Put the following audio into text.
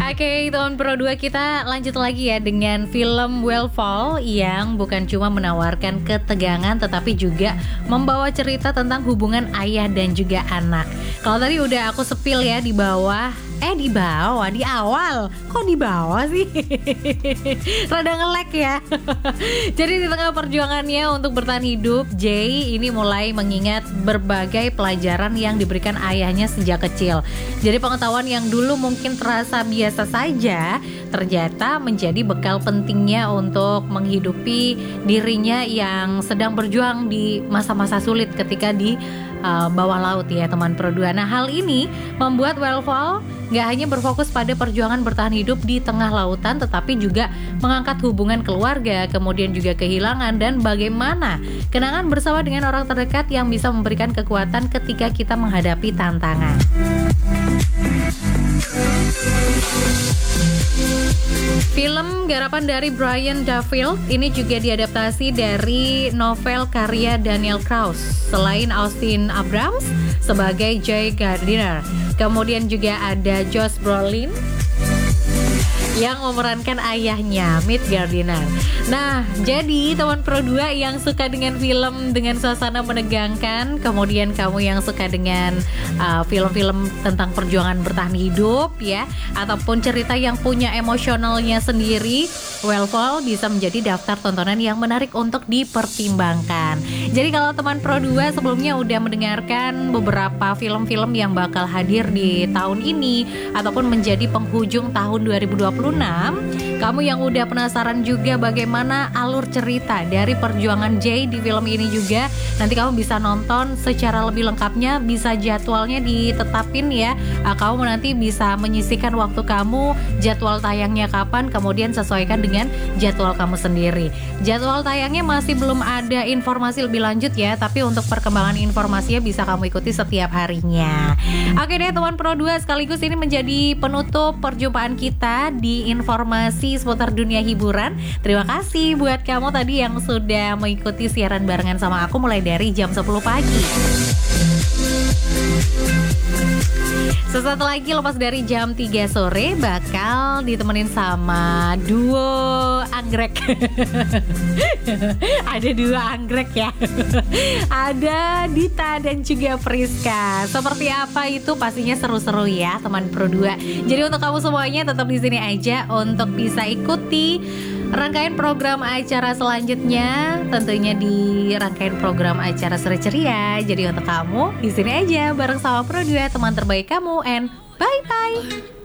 Oke, teman Pro 2, kita lanjut lagi ya dengan film Wellfall yang bukan cuma menawarkan ketegangan tetapi juga membawa cerita tentang hubungan ayah dan juga anak. Kalau tadi udah aku sepil ya di bawah, di awal. Kok di bawah sih? Rada nge-lag ya. Jadi di tengah perjuangannya untuk bertahan hidup, Jay ini mulai mengingat berbagai pelajaran yang diberikan ayahnya sejak kecil. Jadi pengetahuan yang dulu mungkin terasa biasa saja, ternyata menjadi bekal pentingnya untuk menghidupi dirinya yang sedang berjuang di masa-masa sulit ketika di bawah laut ya teman Pro 2. Nah, hal ini membuat Wellfall gak hanya berfokus pada perjuangan bertahan hidup di tengah lautan, tetapi juga mengangkat hubungan keluarga, kemudian juga kehilangan, dan bagaimana kenangan bersama dengan orang terdekat yang bisa memberikan kekuatan ketika kita menghadapi tantangan. Film garapan dari Brian Duffield ini juga diadaptasi dari novel karya Daniel Kraus. Selain Austin Abrams sebagai Jay Gardiner, kemudian juga ada Josh Brolin yang memerankan ayahnya, Matt Gardiner. Nah, jadi teman Pro 2 yang suka dengan film dengan suasana menegangkan, kemudian kamu yang suka dengan film-film tentang perjuangan bertahan hidup ya, ataupun cerita yang punya emosionalnya sendiri, Wellfall bisa menjadi daftar tontonan yang menarik untuk dipertimbangkan. Jadi kalau teman Pro 2 sebelumnya udah mendengarkan beberapa film-film yang bakal hadir di tahun ini ataupun menjadi penghujung tahun 2020, kamu yang udah penasaran juga bagaimana alur cerita dari perjuangan Jay di film ini juga, nanti kamu bisa nonton secara lebih lengkapnya, bisa jadwalnya ditetapin ya. Kamu nanti bisa menyisihkan waktu kamu, jadwal tayangnya kapan, kemudian sesuaikan dengan jadwal kamu sendiri. Jadwal tayangnya masih belum ada informasi lebih lanjut ya, tapi untuk perkembangan informasinya bisa kamu ikuti setiap harinya. Oke deh teman Pro 2, sekaligus ini menjadi penutup perjumpaan kita di informasi seputar dunia hiburan. Terima kasih buat kamu tadi yang sudah mengikuti siaran barengan sama aku mulai dari jam 10 pagi. Sesaat lagi lepas dari jam 3 sore bakal ditemenin sama duo anggrek. Ada dua anggrek ya. Ada Dita dan juga Priska. Seperti apa itu pastinya seru-seru ya teman Pro 2. Jadi untuk kamu semuanya tetap di sini aja untuk bisa ikuti rangkaian program acara selanjutnya, tentunya di rangkaian program acara Sore Ceria. Jadi untuk kamu di sini aja bareng sama Pro 2, teman terbaik kamu, and bye bye.